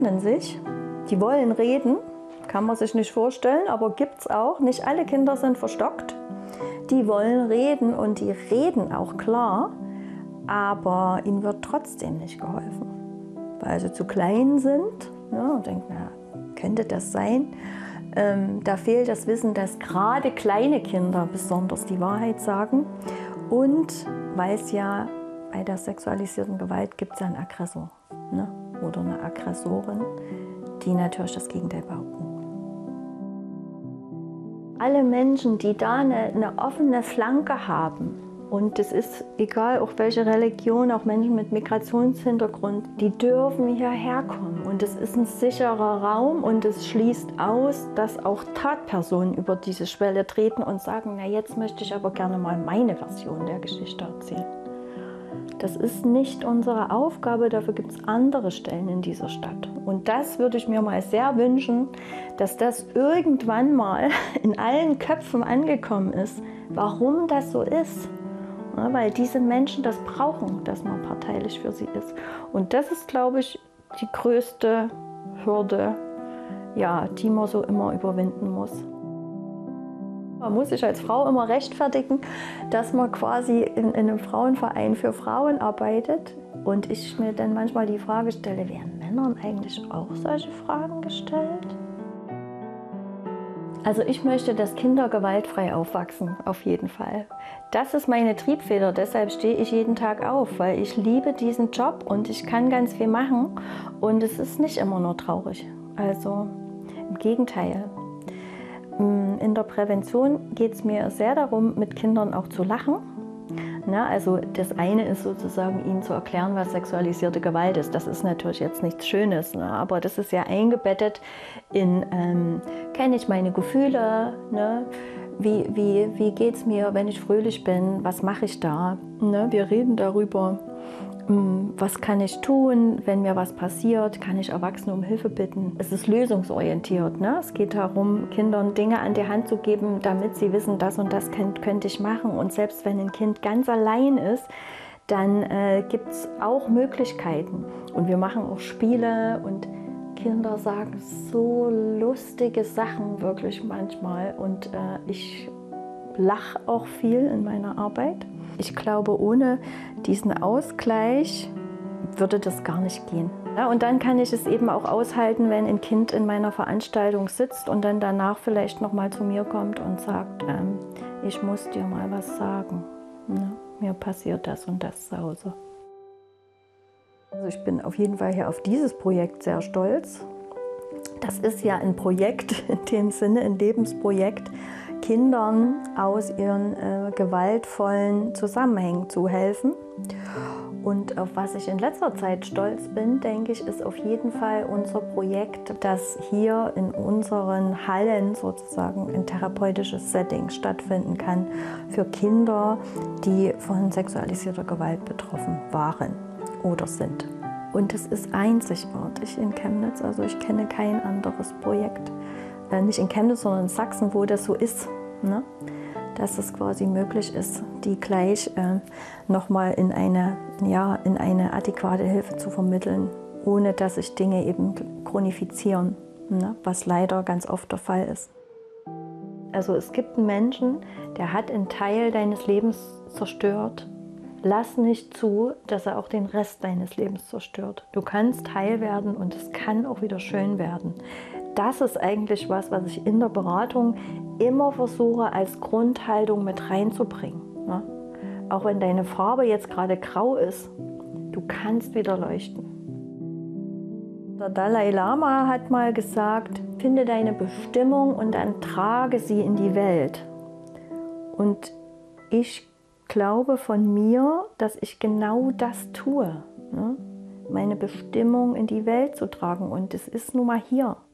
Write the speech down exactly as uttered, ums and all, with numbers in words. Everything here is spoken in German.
In sich, die wollen reden, kann man sich nicht vorstellen, aber gibt es auch. Nicht alle Kinder sind verstockt. Die wollen reden und die reden auch klar, aber ihnen wird trotzdem nicht geholfen, weil sie zu klein sind. Ja, und denken, na, könnte das sein? Ähm, da fehlt das Wissen, dass gerade kleine Kinder besonders die Wahrheit sagen. Und weil es ja bei der sexualisierten Gewalt gibt es ja einen Aggressor, ne? Oder eine Aggressorin, die natürlich das Gegenteil behaupten. Alle Menschen, die da eine, eine offene Flanke haben, und es ist egal, auch welche Religion, auch Menschen mit Migrationshintergrund, die dürfen hierher kommen. Und es ist ein sicherer Raum und es schließt aus, dass auch Tatpersonen über diese Schwelle treten und sagen, na jetzt möchte ich aber gerne mal meine Version der Geschichte erzählen. Das ist nicht unsere Aufgabe, dafür gibt es andere Stellen in dieser Stadt. Und das würde ich mir mal sehr wünschen, dass das irgendwann mal in allen Köpfen angekommen ist, warum das so ist. Ja, weil diese Menschen das brauchen, dass man parteilich für sie ist. Und das ist, glaube ich, die größte Hürde, ja, die man so immer überwinden muss. Man muss sich als Frau immer rechtfertigen, dass man quasi in, in einem Frauenverein für Frauen arbeitet. Und ich mir dann manchmal die Frage stelle, werden Männern eigentlich auch solche Fragen gestellt? Also ich möchte, dass Kinder gewaltfrei aufwachsen, auf jeden Fall. Das ist meine Triebfeder, deshalb stehe ich jeden Tag auf, weil ich liebe diesen Job und ich kann ganz viel machen und es ist nicht immer nur traurig. Also im Gegenteil. In der Prävention geht es mir sehr darum, mit Kindern auch zu lachen. Na, also das eine ist sozusagen, ihnen zu erklären, was sexualisierte Gewalt ist. Das ist natürlich jetzt nichts Schönes, ne? Aber das ist ja eingebettet in, ähm, kenne ich meine Gefühle, ne? wie, wie, wie geht es mir, wenn ich fröhlich bin, was mache ich da? Ne? Wir reden darüber, was kann ich tun, wenn mir was passiert, kann ich Erwachsene um Hilfe bitten. Es ist lösungsorientiert. Ne? Es geht darum, Kindern Dinge an die Hand zu geben, damit sie wissen, das und das könnt, könnte ich machen. Und selbst wenn ein Kind ganz allein ist, dann äh, gibt es auch Möglichkeiten. Und wir machen auch Spiele und Kinder sagen so lustige Sachen wirklich manchmal. Und äh, ich lache auch viel in meiner Arbeit. Ich glaube, ohne diesen Ausgleich würde das gar nicht gehen. Ja, und dann kann ich es eben auch aushalten, wenn ein Kind in meiner Veranstaltung sitzt und dann danach vielleicht noch mal zu mir kommt und sagt, ähm, ich muss dir mal was sagen. Ja, mir passiert das und das zu Hause. Also ich bin auf jeden Fall hier auf dieses Projekt sehr stolz. Das ist ja ein Projekt, in dem Sinne ein Lebensprojekt, Kindern aus ihren äh, gewaltvollen Zusammenhängen zu helfen. Und auf was ich in letzter Zeit stolz bin, denke ich, ist auf jeden Fall unser Projekt, dass hier in unseren Hallen sozusagen ein therapeutisches Setting stattfinden kann für Kinder, die von sexualisierter Gewalt betroffen waren oder sind. Und es ist einzigartig in Chemnitz, also ich kenne kein anderes Projekt. Nicht in Chemnitz, sondern in Sachsen, wo das so ist, ne? Dass es quasi möglich ist, die gleich äh, nochmal in eine, ja, in eine adäquate Hilfe zu vermitteln, ohne dass sich Dinge eben chronifizieren, ne? Was leider ganz oft der Fall ist. Also es gibt einen Menschen, der hat einen Teil deines Lebens zerstört. Lass nicht zu, dass er auch den Rest deines Lebens zerstört. Du kannst heil werden und es kann auch wieder schön werden. Das ist eigentlich was, was ich in der Beratung immer versuche, als Grundhaltung mit reinzubringen. Ne? Auch wenn deine Farbe jetzt gerade grau ist, du kannst wieder leuchten. Der Dalai Lama hat mal gesagt, finde deine Bestimmung und dann trage sie in die Welt. Und ich glaube von mir, dass ich genau das tue. Ne? Meine Bestimmung in die Welt zu tragen und es ist nun mal hier.